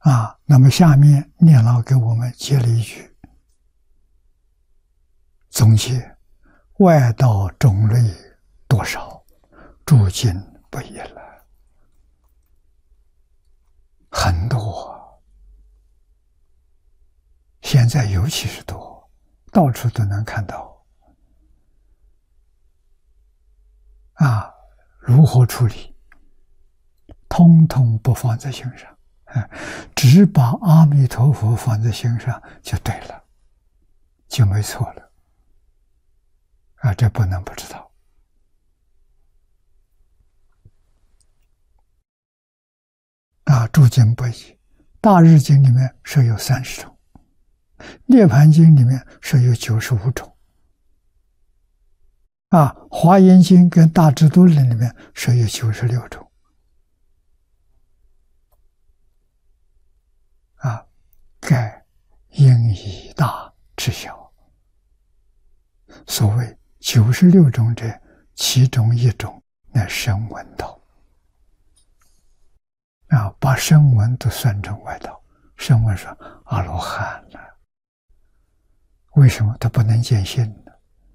那么下面念老给我们接了一句总结：外道种类多少，诸经不一了，很多，现在尤其是多，到处都能看到。如何处理？通通不放在心上，只把阿弥陀佛放在心上就对了，就没错了。这不能不知道。诸经不一，大日经里面说有30种，涅盘经里面说有95种。华严经跟大智度论里面说有96种。盖因以大知小。所谓96种者，其中一种乃声闻道。把声闻都算成外道。声闻说阿罗汉了，为什么他不能见性呢？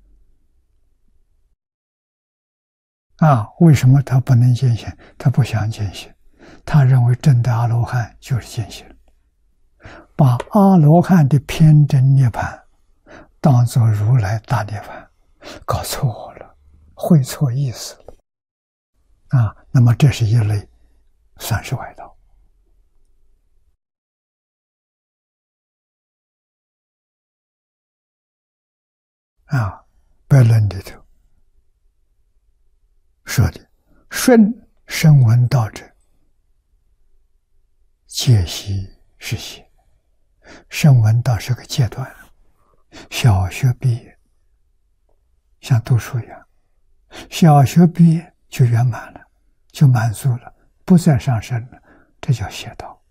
为什么他不能见性？他不想见性，他认为真的阿罗汉就是见性，把阿罗汉的偏真涅槃当作如来大涅槃，搞错了，会错意思了。那么这是一类，算是外道。百论里头说的顺声闻道者，戒习是邪。声闻道是个阶段，小学毕业，像读书一样，小学毕业就圆满了，就满足了，不再上升了，这叫邪道。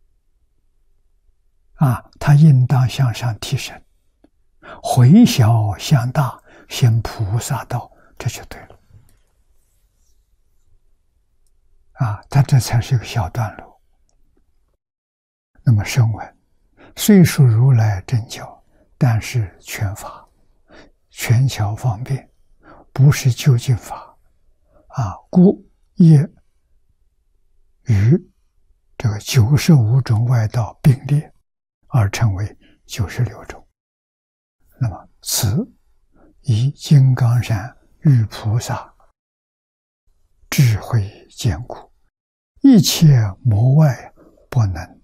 他应当向上提升，回小向大，行菩萨道，这就对了。他这才是个小段落。那么声闻虽属如来真教，但是全法，全巧方便，不是究竟法。故也与这个95种外道并列，而成为96种。那么此以金刚山遇菩萨智慧坚固，一切魔外不能